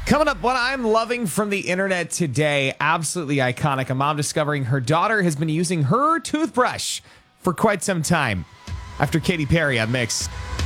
Coming up, what I'm loving from the internet today, absolutely iconic. A mom discovering her daughter has been using her toothbrush for quite some time. After Katy Perry on Mix.